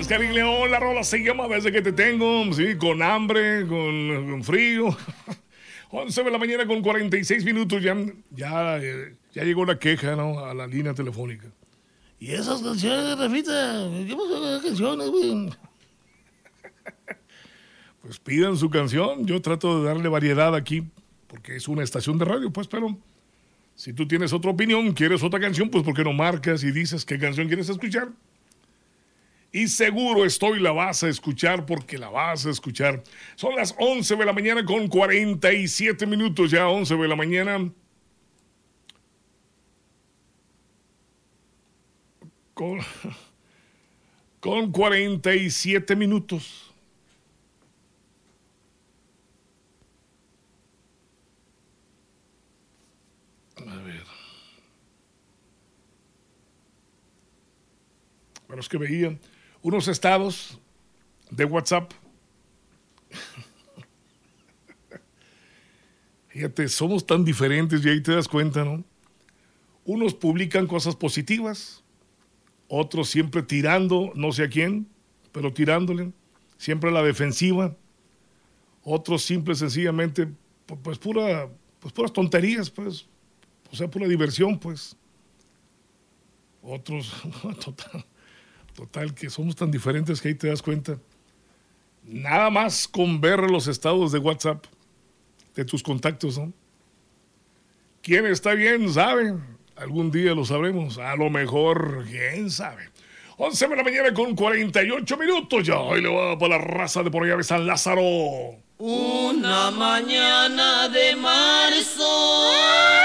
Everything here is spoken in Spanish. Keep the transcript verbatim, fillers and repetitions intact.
Karim León, la rola se llama Desde que te tengo, sí, con hambre, con, con frío. once de la mañana con cuarenta y seis minutos, ya, ya, eh, ya llegó la queja, ¿no? A la línea telefónica. ¿Y esas canciones, Rafita? ¿Qué pasó con las canciones, güey? Pues pidan su canción, yo trato de darle variedad aquí, porque es una estación de radio, pues, pero si tú tienes otra opinión, quieres otra canción, pues, ¿por qué no marcas y dices qué canción quieres escuchar? Y seguro estoy la vas a escuchar porque la vas a escuchar. Son las once de la mañana con cuarenta y siete minutos, ya once de la mañana. Con, con cuarenta y siete minutos. A ver. Bueno, es que veía unos estados de WhatsApp. Fíjate, somos tan diferentes y ahí te das cuenta, ¿no? Unos publican cosas positivas, otros siempre tirando, no sé a quién, pero tirándole, siempre a la defensiva. Otros simple y sencillamente, pues pura, pues puras tonterías, pues, o sea, pura diversión, pues. Otros, total, total, que somos tan diferentes que ahí te das cuenta. Nada más con ver los estados de WhatsApp de tus contactos, ¿no? ¿Quién está bien? ¿Sabe? Algún día lo sabremos. A lo mejor, ¿quién sabe? once de la mañana con cuarenta y ocho minutos. Ya hoy le va para la raza de por allá de San Lázaro. Una mañana de marzo.